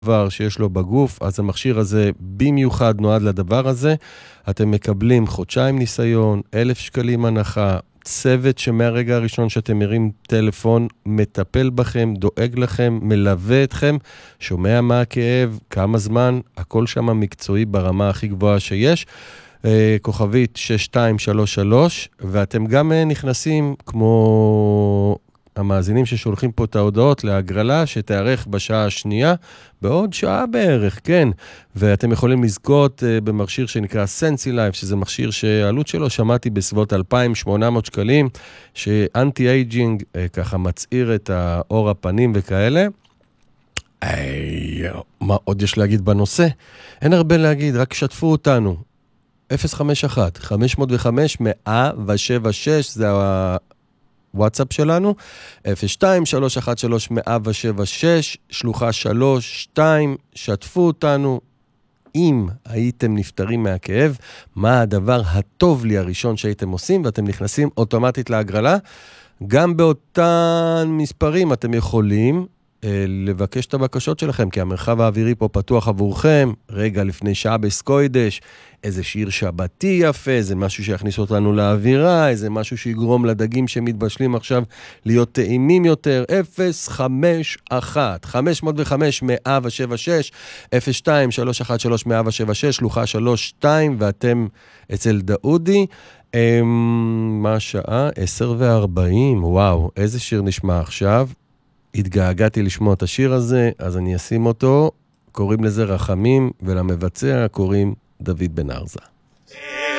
דבר שיש לו בגוף, אז המכשיר הזה במיוחד נועד לדבר הזה. אתם מקבלים חודשיים ניסיון, 1,000 שקלים הנחה, צוות שמהרגע הראשון שאתם מרים טלפון, מטפל בכם, דואג לכם, מלווה אתכם, שומע מה הכאב, כמה זמן, הכל שם מקצועי ברמה הכי גבוהה שיש. כוכבית 6233, ואתם גם נכנסים כמו המאזינים ששולחים פה את ההודעות להגרלה שתארך בשעה השנייה, בעוד שעה בערך, כן. ואתם יכולים לזכות במכשיר שנקרא סנסי לייף, שזה מכשיר שהעלות שלו שמעתי בסביבות 2,800 שקלים, שאנטי אייג'ינג ככה מצעיר את האור הפנים וכאלה. מה עוד יש להגיד בנושא? אין הרבה להגיד, רק שתפו אותנו. 051-505-176, זה הוואטסאפ שלנו, 02-313-176, שלוחה 32, שתפו אותנו, אם הייתם נפטרים מהכאב, מה הדבר הטוב לי הראשון שהייתם עושים, ואתם נכנסים אוטומטית להגרלה, גם באותן מספרים אתם יכולים לבקש את הבקשות שלכם, כי המרחב האווירי פה פתוח עבורכם, רגע לפני שעה בסקוידש, איזה שיר שבתי יפה, איזה משהו שיכניס אותנו לאווירה, איזה משהו שיגרום לדגים שמתבשלים עכשיו להיות טעימים יותר, 051-505-176, 02-313-176, שלוחה 32, ואתם אצל דאודי, מה השעה? 10:40, וואו, איזה שיר נשמע עכשיו? התגעגעתי לשמוע את השיר הזה, אז אני אשים אותו, קוראים לזה רחמים, ולמבצע קוראים דוד בן ארזה.